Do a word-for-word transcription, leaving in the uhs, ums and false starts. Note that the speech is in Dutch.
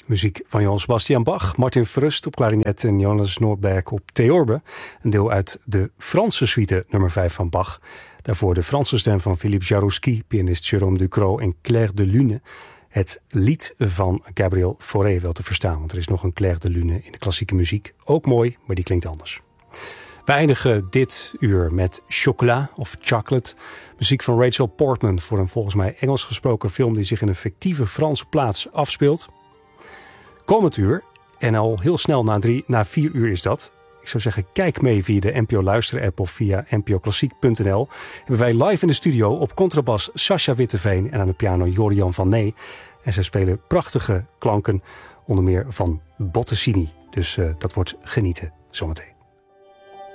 Muziek van Johann Sebastian Bach, Martin Frust op klarinet en Johannes Nordberg op theorbe. Een deel uit de Franse suite nummer vijf van Bach. Daarvoor de Franse stem van Philippe Jarouski, pianist Jérôme Ducrot en Clair de Lune. Het lied van Gabriel Fauré wel te verstaan, want er is nog een Clair de Lune in de klassieke muziek. Ook mooi, maar die klinkt anders. We eindigen dit uur met Chocolat of Chocolate. Muziek van Rachel Portman voor een volgens mij Engels gesproken film die zich in een fictieve Franse plaats afspeelt. Komend uur, en al heel snel na, drie, na vier uur is dat. Ik zou zeggen, kijk mee via de N P O Luister app of via n p o klassiek punt n l. Hebben wij live in de studio op contrabas Sascha Witteveen en aan de piano Jorian van Nee. En zij spelen prachtige klanken, onder meer van Bottesini. Dus uh, dat wordt genieten zometeen.